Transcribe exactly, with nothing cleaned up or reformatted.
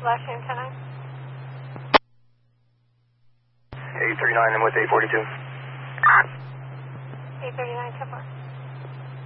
last name ten nine. eight thirty-nine, I'm with eight forty-two. eight thirty-nine, ten four.